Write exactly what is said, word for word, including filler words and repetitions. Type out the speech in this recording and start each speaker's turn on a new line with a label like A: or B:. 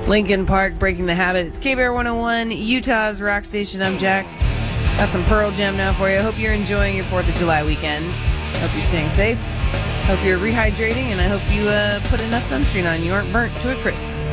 A: Lincoln Park, Breaking the Habit. It's K-Bear one oh one, Utah's rock station. I'm Jax. Got some Pearl Jam now for you. Hope you're enjoying your fourth of July weekend. Hope you're staying safe. Hope you're rehydrating, and I hope you uh, put enough sunscreen on. You aren't burnt to a crisp.